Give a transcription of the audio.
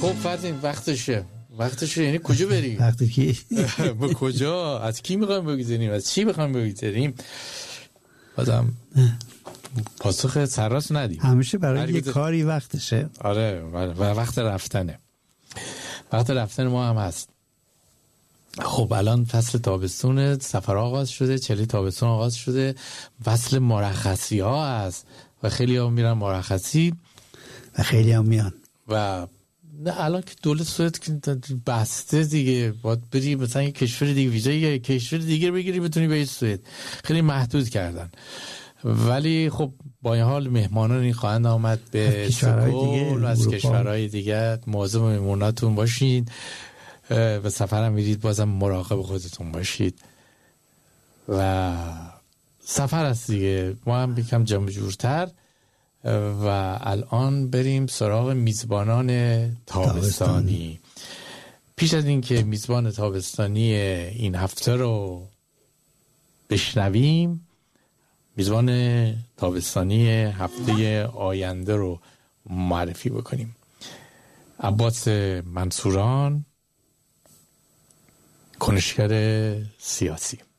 خب فرزین وقتشه یعنی کجا بریم؟ وقتی کی؟ با کجا؟ از کی میخوایم بگذاریم؟ از چی میخوایم بگذاریم؟ بازم پاسخ سراس ندیم. همیشه برای یه کاری وقتشه. آره و وقت رفتنه. وقت رفتن ما هم هست. خب الان فصل تابستون، سفر آغاز شده، چلی تابستون آغاز شده، فصل مرخصی ها هست و خیلی ها میرن مرخصی و خیلی ها میان و نه الان که دولت سوئد بسته دیگه، باید بری مثلا یه کشور دیگه، ویزای یه کشور دیگه بگیری بتونی بری سوئد. خیلی محدود کردن، ولی خب با این حال مهمانانی خواهند آمد به استکهلم از کشورهای دیگه. مواظب مهموناتون باشین، به سفرم میرید بازم مراقب خودتون باشید و سفر است دیگه. ما هم یکم جمع جورتر و الان بریم سراغ میزبانان تابستانی. پیش از این که میزبان تابستانی این هفته رو بشنویم، میزبان تابستانی هفته آینده رو معرفی بکنیم. عباس منصوران، کنشگر سیاسی.